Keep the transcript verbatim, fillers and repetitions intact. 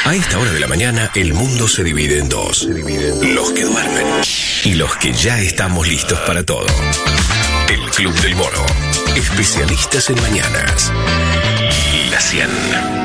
A esta hora de la mañana, el mundo se divide en dos. Los que duermen y los que ya estamos listos para todo. El Club del Mono. Especialistas en mañanas. La cien.